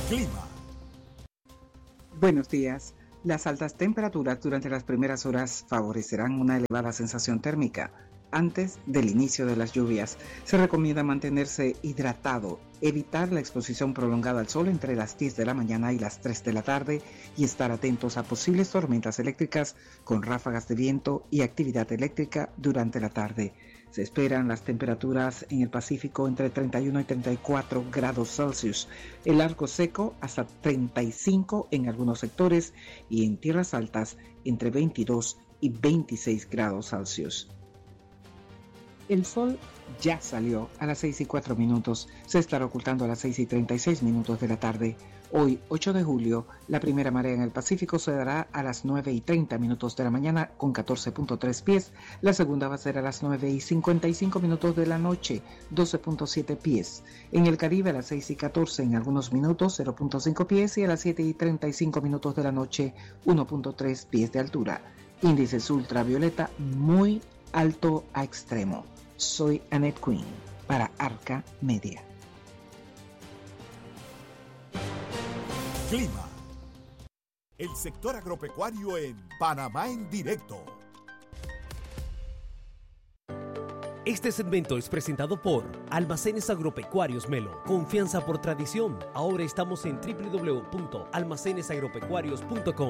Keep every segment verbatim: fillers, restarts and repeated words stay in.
Clima. Buenos días. Las altas temperaturas durante las primeras horas favorecerán una elevada sensación térmica. Antes del inicio de las lluvias, se recomienda mantenerse hidratado, evitar la exposición prolongada al sol entre las diez de la mañana y las tres de la tarde y estar atentos a posibles tormentas eléctricas con ráfagas de viento y actividad eléctrica durante la tarde. Se esperan las temperaturas en el Pacífico entre treinta y uno y treinta y cuatro grados Celsius, el arco seco hasta treinta y cinco en algunos sectores y en tierras altas entre veintidós y veintiséis grados Celsius. El sol ya salió a las seis y cuatro minutos, se estará ocultando a las seis y treinta y seis minutos de la tarde. Hoy, ocho de julio, la primera marea en el Pacífico se dará a las nueve y treinta minutos de la mañana con catorce punto tres pies, la segunda va a ser a las nueve y cincuenta y cinco minutos de la noche, doce punto siete pies. En el Caribe a las seis y catorce en algunos minutos, cero punto cinco pies y a las siete y treinta y cinco minutos de la noche, uno punto tres pies de altura. Índices ultravioleta muy alto a extremo. Soy Annette Quinn para Arca Media. Clima. El sector agropecuario en Panamá en directo. Este segmento es presentado por Almacenes Agropecuarios Melo. Confianza por tradición. Ahora estamos en doble u doble u doble u punto almacenes agropecuarios punto com.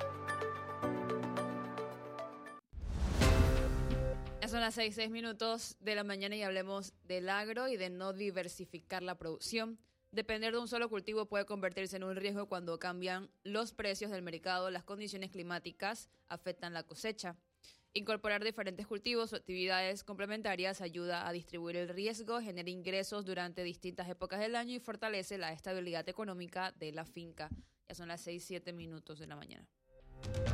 Son las seis, seis minutos de la mañana y hablemos del agro y de no diversificar la producción. Depender de un solo cultivo puede convertirse en un riesgo cuando cambian los precios del mercado, las condiciones climáticas afectan la cosecha. Incorporar diferentes cultivos o actividades complementarias ayuda a distribuir el riesgo, genera ingresos durante distintas épocas del año y fortalece la estabilidad económica de la finca. Ya son las seis, siete minutos de la mañana.